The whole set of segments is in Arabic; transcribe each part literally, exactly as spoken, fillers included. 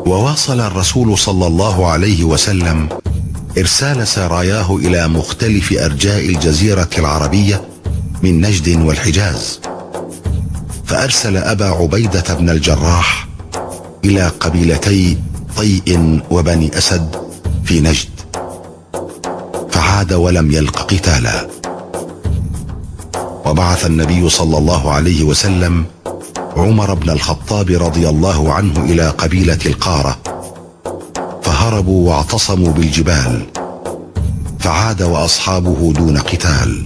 وواصل الرسول صلى الله عليه وسلم إرسال سراياه إلى مختلف أرجاء الجزيرة العربية من نجد والحجاز، فأرسل أبا عبيدة بن الجراح إلى قبيلتي طيء وبني أسد في نجد، فعاد ولم يلق قتالا. وبعث النبي صلى الله عليه وسلم عمر بن الخطاب رضي الله عنه إلى قبيلة القارة، فهربوا واعتصموا بالجبال، فعاد وأصحابه دون قتال.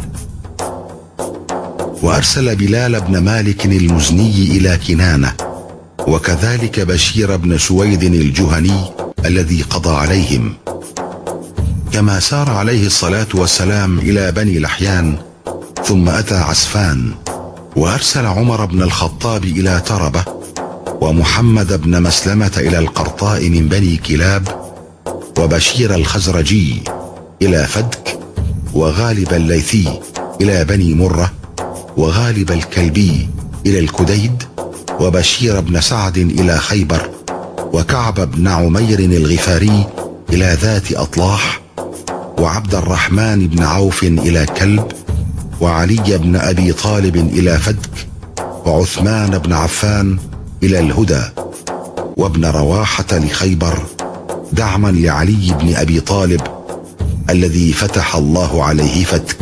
وأرسل بلال بن مالك المزني إلى كنانة، وكذلك بشير بن سويد الجهني الذي قضى عليهم، كما سار عليه الصلاة والسلام إلى بني لحيان، ثم أتى عسفان. وأرسل عمر بن الخطاب إلى تربة، ومحمد بن مسلمة إلى القرطاء من بني كلاب، وبشير الخزرجي إلى فدك، وغالب الليثي إلى بني مرة، وغالب الكلبي إلى الكديد، وبشير بن سعد إلى خيبر، وكعب بن عمير الغفاري إلى ذات أطلاح، وعبد الرحمن بن عوف إلى كلب، وعلي بن أبي طالب إلى فدك، وعثمان بن عفان إلى الهدى، وابن رواحة لخيبر، دعما لعلي بن أبي طالب الذي فتح الله عليه فتك.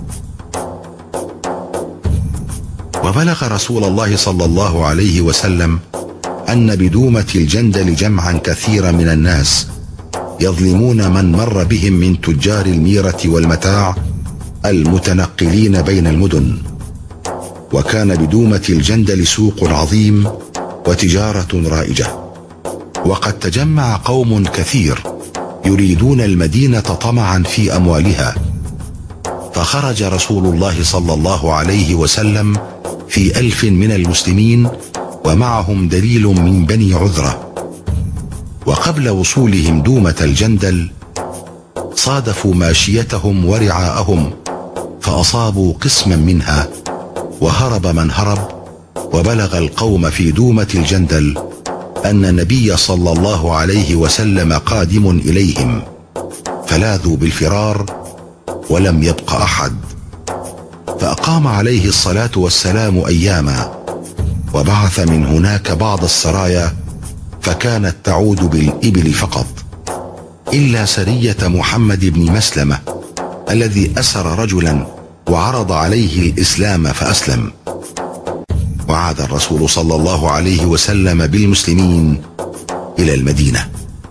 وبلغ رسول الله صلى الله عليه وسلم أن بدومة الجندل جمعا كثيرا من الناس يظلمون من مر بهم من تجار الميرة والمتاع المتنقلين بين المدن. وكان بدومة الجندل سوق عظيم وتجارة رائجة، وقد تجمع قوم كثير يريدون المدينة طمعا في أموالها، فخرج رسول الله صلى الله عليه وسلم في ألف من المسلمين، ومعهم دليل من بني عذرة. وقبل وصولهم دومة الجندل صادفوا ماشيتهم ورعاءهم، فأصابوا قسما منها، وهرب من هرب. وبلغ القوم في دومة الجندل أن النبي صلى الله عليه وسلم قادم إليهم، فلاذوا بالفرار ولم يبق أحد. فأقام عليه الصلاة والسلام أياما، وبعث من هناك بعض السرايا، فكانت تعود بالإبل فقط، إلا سرية محمد بن مسلمة الذي أسر رجلا وعرض عليه الإسلام فأسلم. وعاد الرسول صلى الله عليه وسلم بالمسلمين إلى المدينة.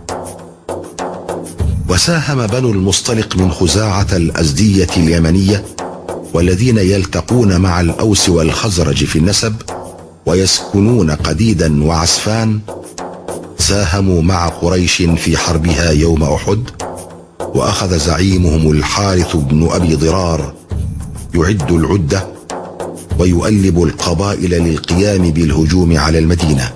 وساهم بنو المصطلق من خزاعة الأزدية اليمنية، والذين يلتقون مع الأوس والخزرج في النسب ويسكنون قديدا وعسفان، ساهموا مع قريش في حربها يوم أحد. وأخذ زعيمهم الحارث بن أبي ضرار يعد العدة ويؤلب القبائل للقيام بالهجوم على المدينة.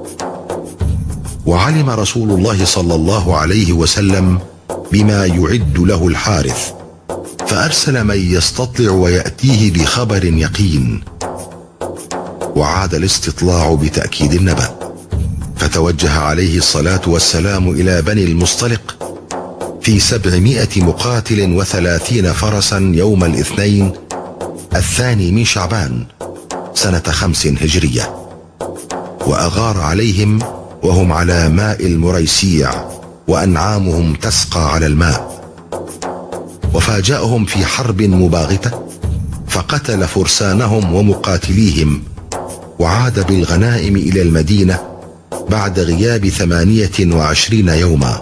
وعلم رسول الله صلى الله عليه وسلم بما يعد له الحارث، فأرسل من يستطلع ويأتيه بخبر يقين. وعاد الاستطلاع بتأكيد النبأ، فتوجه عليه الصلاة والسلام إلى بني المصطلق في سبعمائة مقاتل وثلاثين فرسا يوم الاثنين الثاني من شعبان سنة خمس هجرية، وأغار عليهم وهم على ماء المريسيع، وأنعامهم تسقى على الماء. وفاجأهم في حرب مباغتة، فقتل فرسانهم ومقاتليهم، وعاد بالغنائم إلى المدينة بعد غياب ثمانية وعشرين يوما.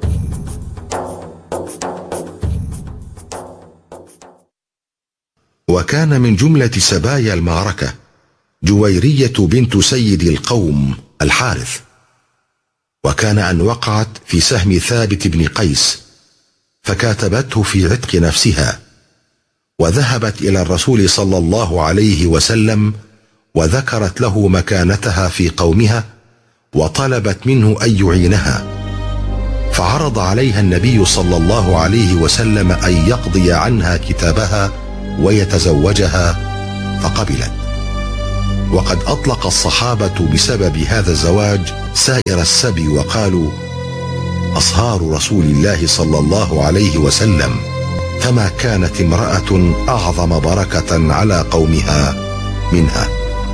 وكان من جملة سبايا المعركة جويرية بنت سيد القوم الحارث، وكان أن وقعت في سهم ثابت بن قيس، فكاتبته في عتق نفسها، وذهبت إلى الرسول صلى الله عليه وسلم وذكرت له مكانتها في قومها، وطلبت منه أن يعينها. فعرض عليها النبي صلى الله عليه وسلم أن يقضي عنها كتابها ويتزوجها، فقبلت. وقد أطلق الصحابة بسبب هذا الزواج سائر السبي وقالوا: أصهار رسول الله صلى الله عليه وسلم، فما كانت امرأة أعظم بركة على قومها منها.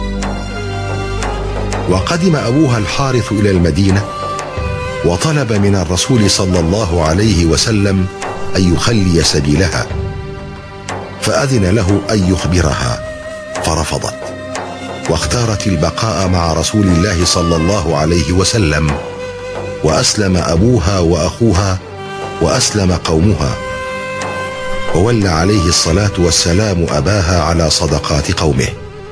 وقدم أبوها الحارث إلى المدينة وطلب من الرسول صلى الله عليه وسلم أن يخلي سبيلها، فأذن له أن يخبرها فرفضت، واختارت البقاء مع رسول الله صلى الله عليه وسلم، وأسلم أبوها وأخوها وأسلم قومها، وولى عليه الصلاة والسلام أباها على صدقات قومه.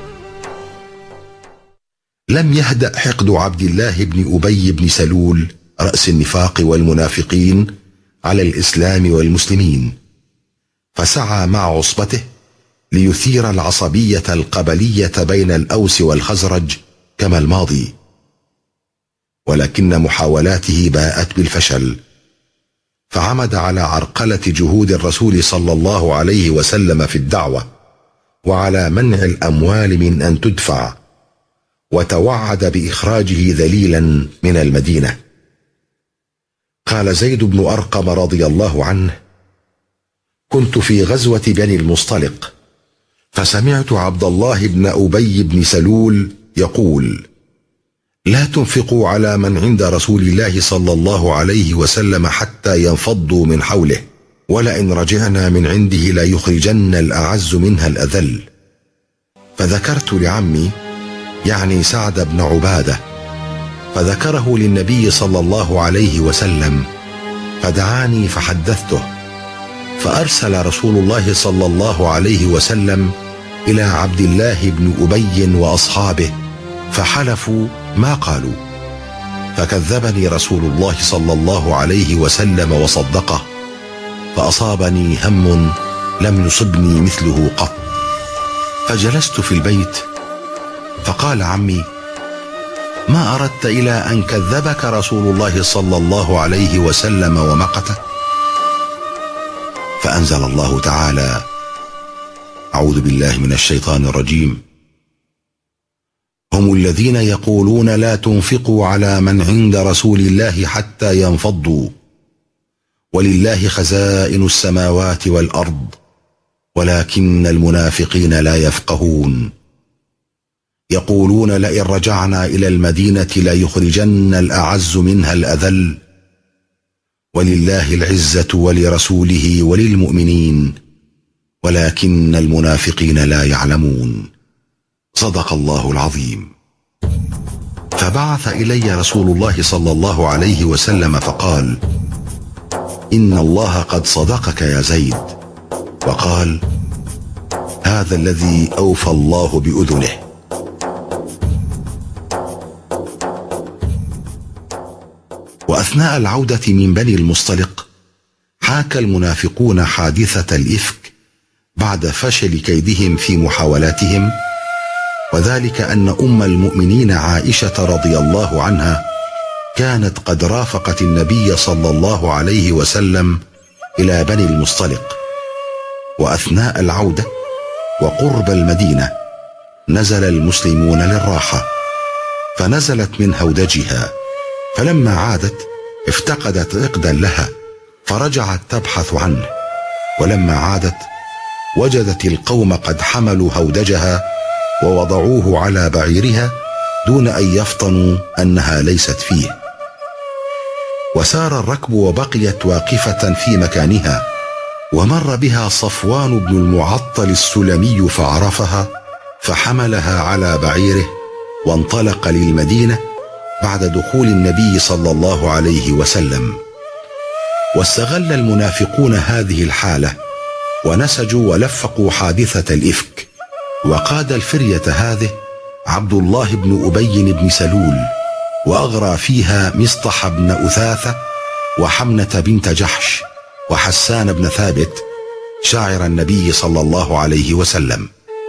لم يهدأ حقد عبد الله بن أبي بن سلول رأس النفاق والمنافقين على الإسلام والمسلمين، فسعى مع عصبته ليثير العصبية القبلية بين الأوس والخزرج كما الماضي، ولكن محاولاته باءت بالفشل، فعمد على عرقلة جهود الرسول صلى الله عليه وسلم في الدعوة، وعلى منع الأموال من أن تدفع، وتوعد بإخراجه ذليلا من المدينة. قال زيد بن أرقم رضي الله عنه: كنت في غزوة بني المصطلق، فسمعت عبد الله بن أبي بن سلول يقول: لا تنفقوا على من عند رسول الله صلى الله عليه وسلم حتى ينفضوا من حوله، ولئن رجعنا من عنده لا يخرجن الأعز منها الأذل. فذكرت لعمي، يعني سعد بن عبادة، فذكره للنبي صلى الله عليه وسلم، فدعاني فحدثته، فأرسل رسول الله صلى الله عليه وسلم إلى عبد الله بن أبي وأصحابه فحلفوا ما قالوا، فكذبني رسول الله صلى الله عليه وسلم وصدقه، فأصابني هم لم يصبني مثله قط. فجلست في البيت، فقال عمي: ما أردت إلى أن كذبك رسول الله صلى الله عليه وسلم ومقته؟ فأنزل الله تعالى: أعوذ بالله من الشيطان الرجيم: هم الذين يقولون لا تنفقوا على من عند رسول الله حتى ينفضوا، ولله خزائن السماوات والأرض ولكن المنافقين لا يفقهون، يقولون لئن رجعنا إلى المدينة ليخرجن الأعز منها الأذل، ولله العزة ولرسوله وللمؤمنين ولكن المنافقين لا يعلمون. صدق الله العظيم. فبعث إلي رسول الله صلى الله عليه وسلم فقال: إن الله قد صدقك يا زيد، وقال: هذا الذي أوفى الله بأذنه. وأثناء العودة من بني المصطلق حاك المنافقون حادثة الإفك بعد فشل كيدهم في محاولاتهم، وذلك أن أم المؤمنين عائشة رضي الله عنها كانت قد رافقت النبي صلى الله عليه وسلم إلى بني المصطلق، وأثناء العودة وقرب المدينة نزل المسلمون للراحة، فنزلت من هودجها، فلما عادت افتقدت عقدا لها فرجعت تبحث عنه، ولما عادت وجدت القوم قد حملوا هودجها ووضعوه على بعيرها دون أن يفطنوا أنها ليست فيه. وسار الركب وبقيت واقفة في مكانها، ومر بها صفوان بن المعطل السلمي فعرفها، فحملها على بعيره وانطلق للمدينة بعد دخول النبي صلى الله عليه وسلم. واستغل المنافقون هذه الحالة ونسجوا ولفقوا حادثة الإفك، وقاد الفرية هذه عبد الله بن أبي بن سلول، وأغرى فيها مصطح بن أثاثة وحمنة بنت جحش وحسان بن ثابت شاعر النبي صلى الله عليه وسلم.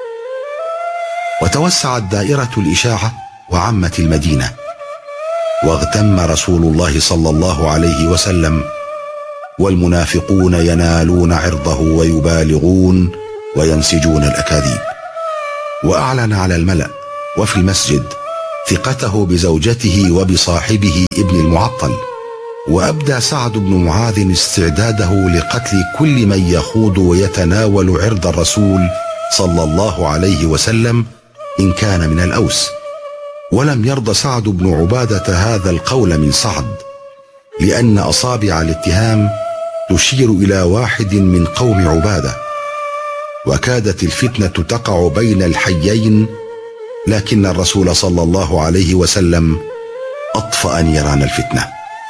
وتوسعت دائرة الإشاعة وعمت المدينة، واغتم رسول الله صلى الله عليه وسلم، والمنافقون ينالون عرضه ويبالغون وينسجون الأكاذيب. وأعلن على الملأ وفي المسجد ثقته بزوجته وبصاحبه ابن المعطل. وأبدى سعد بن معاذ استعداده لقتل كل من يخوض ويتناول عرض الرسول صلى الله عليه وسلم إن كان من الأوس. ولم يرضى سعد بن عبادة هذا القول من سعد، لأن أصابع الاتهام تشير إلى واحد من قوم عبادة، وكادت الفتنة تقع بين الحيين، لكن الرسول صلى الله عليه وسلم أطفأ نيران الفتنة.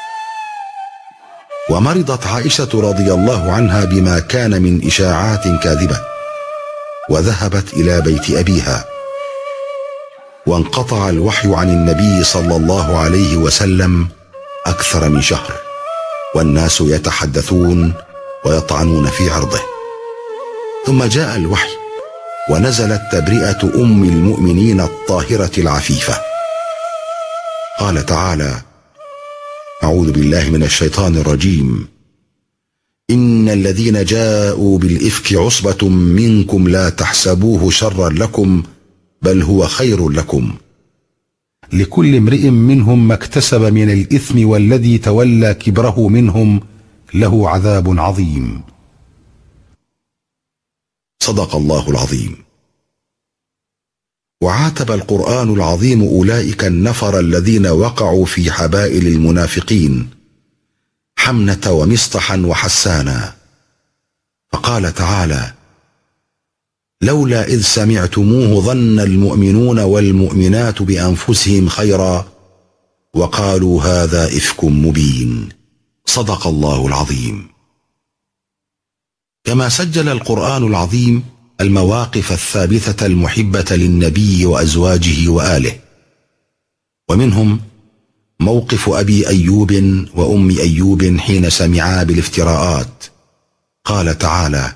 ومرضت عائشة رضي الله عنها بما كان من إشاعات كاذبة، وذهبت إلى بيت أبيها، وانقطع الوحي عن النبي صلى الله عليه وسلم أكثر من شهر، والناس يتحدثون ويطعنون في عرضه. ثم جاء الوحي ونزلت تبرئة أم المؤمنين الطاهرة العفيفة. قال تعالى: أعوذ بالله من الشيطان الرجيم: إن الذين جاءوا بالإفك عصبة منكم لا تحسبوه شرا لكم بل هو خير لكم، لكل امرئ منهم ما اكتسب من الإثم والذي تولى كبره منهم له عذاب عظيم. صدق الله العظيم. وعاتب القرآن العظيم أولئك النفر الذين وقعوا في حبائل المنافقين حمنة ومصطحا وحسانا، فقال تعالى: لولا إذ سمعتموه ظن المؤمنون والمؤمنات بأنفسهم خيرا وقالوا هذا إفك مبين. صدق الله العظيم. كما سجل القرآن العظيم المواقف الثابتة المحبة للنبي وأزواجه وآله، ومنهم موقف أبي أيوب وأم أيوب حين سمعا بالافتراءات. قال تعالى: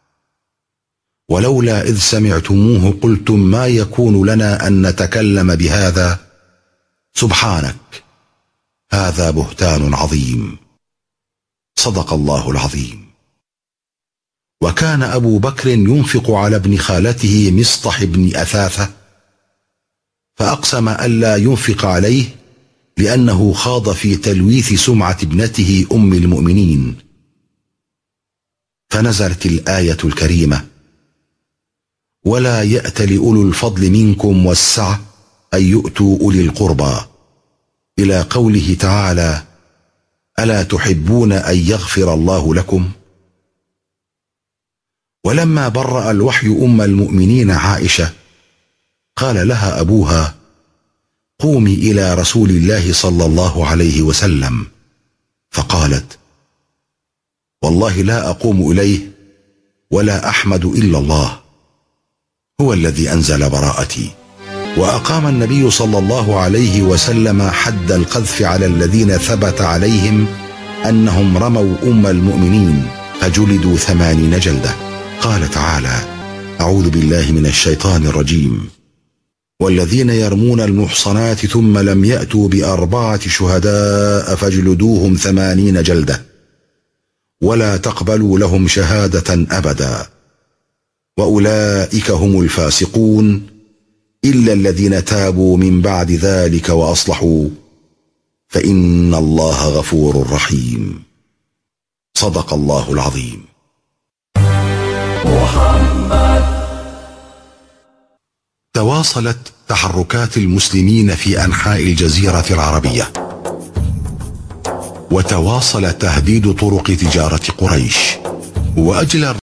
ولولا إذ سمعتموه قلتم ما يكون لنا أن نتكلم بهذا سبحانك هذا بهتان عظيم. صدق الله العظيم. وكان أبو بكر ينفق على ابن خالته مصطح بن أثاثة، فأقسم ألا ينفق عليه لأنه خاض في تلويث سمعة ابنته أم المؤمنين، فنزلت الآية الكريمة: ولا يأتل أولو الفضل منكم والسعة أن يؤتوا أولي القربى، إلى قوله تعالى: ألا تحبون أن يغفر الله لكم؟ ولما برأ الوحي أم المؤمنين عائشة قال لها أبوها: قومي إلى رسول الله صلى الله عليه وسلم، فقالت: والله لا أقوم إليه ولا أحمد إلا الله، هو الذي أنزل براءتي. وأقام النبي صلى الله عليه وسلم حد القذف على الذين ثبت عليهم أنهم رموا أم المؤمنين فجلدوا ثمانين جلدة. قال تعالى: أعوذ بالله من الشيطان الرجيم: والذين يرمون المحصنات ثم لم يأتوا بأربعة شهداء فاجلدوهم ثمانين جلدة ولا تقبلوا لهم شهادة أبدا وأولئك هم الفاسقون إلا الذين تابوا من بعد ذلك وأصلحوا فإن الله غفور رحيم. صدق الله العظيم. محمد. تواصلت تحركات المسلمين في أنحاء الجزيرة العربية، وتواصل تهديد طرق تجارة قريش، وأجلى